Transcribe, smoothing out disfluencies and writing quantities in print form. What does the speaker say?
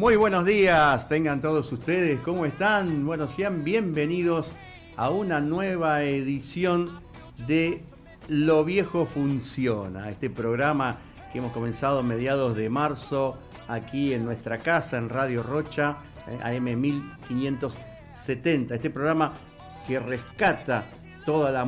Muy buenos días, tengan todos ustedes, ¿cómo están? Bueno, sean bienvenidos a una nueva edición de Lo Viejo Funciona, este programa que hemos comenzado a mediados de marzo aquí en nuestra casa, en Radio Rocha, AM 1570, este programa que rescata toda la